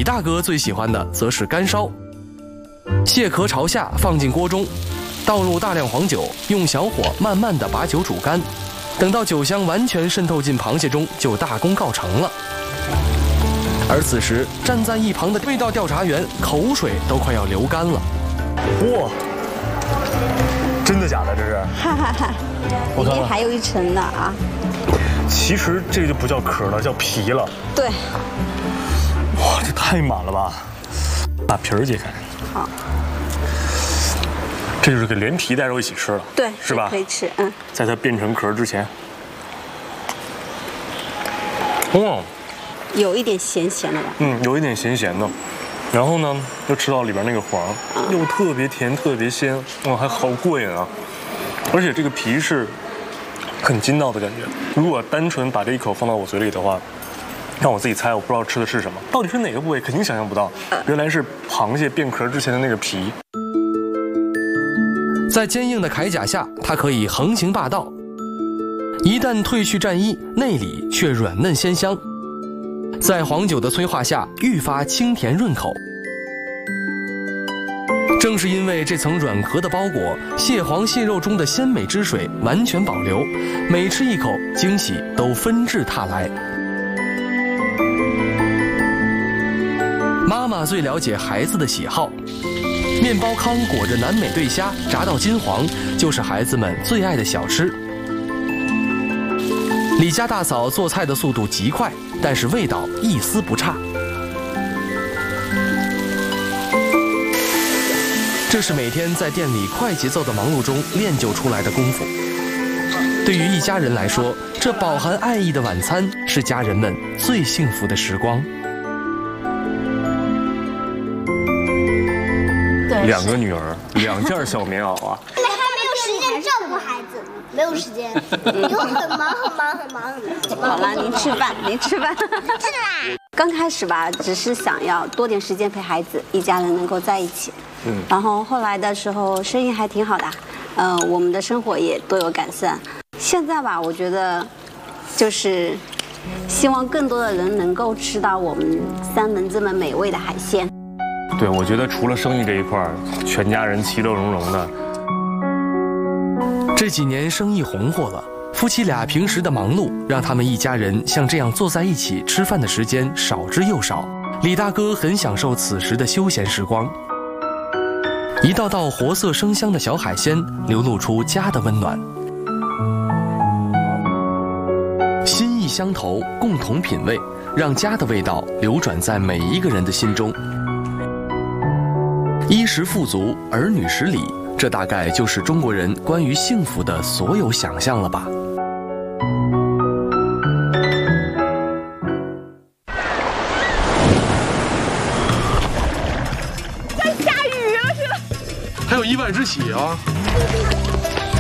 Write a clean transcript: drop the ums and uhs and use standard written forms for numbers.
李大哥最喜欢的则是干烧。蟹壳朝下放进锅中，倒入大量黄酒，用小火慢慢地把酒煮干。等到酒香完全渗透进螃蟹中，就大功告成了。而此时站在一旁的味道调查员口水都快要流干了。 哇，真的假的？这是？ 哈哈哈，里面还有一层呢啊！ 其实这个就不叫壳了，叫皮了。 对。 哇，这太满了吧！把皮儿解开。 好。 这就是可以连皮带肉一起吃了。 对， 是吧？ 可以吃，嗯。 在它变成壳之前。哇。 有一点咸咸的吧？ 有一点咸咸的。然后呢，又吃到里边那个黄，又特别甜，特别鲜，哇，还好过瘾啊！而且这个皮是很筋道的感觉。如果单纯把这一口放到我嘴里的话，让我自己猜，我不知道吃的是什么，到底是哪个部位，肯定想象不到。原来是螃蟹变壳之前的那个皮。 在坚硬的铠甲下，它可以横行霸道；一旦褪去战衣，内里却软嫩鲜香。在黄酒的催化下，愈发清甜润口。正是因为这层软壳的包裹，蟹黄蟹肉中的鲜美汁水完全保留，每吃一口，惊喜都纷至沓来。妈妈最了解孩子的喜好，面包糠裹着南美对虾，炸到金黄，就是孩子们最爱的小吃。李家大嫂做菜的速度极快，但是味道一丝不差。这是每天在店里快节奏的忙碌中练就出来的功夫。对于一家人来说，这饱含爱意的晚餐是家人们最幸福的时光。 2个女儿，2件小棉袄啊。 时间照顾孩子，没有时间，因为很忙。 好了，您吃饭。是啦。刚开始吧，只是想要多点时间陪孩子，一家人能够在一起。然后后来的时候，生意还挺好的，我们的生活也都有改善。现在吧，我觉得，就是希望更多的人能够吃到我们三门这么美味的海鲜。 对，我觉得除了生意这一块，全家人其乐融融的。 这几年生意红火了，夫妻俩平时的忙碌让他们一家人像这样坐在一起吃饭的时间少之又少。李大哥很享受此时的休闲时光，一道道活色生香的小海鲜流露出家的温暖。心意相投，共同品味，让家的味道流转在每一个人的心中。衣食富足，儿女十里，这大概就是中国人关于幸福的所有想象了吧。 在下雨了是？ 还有1万只血啊！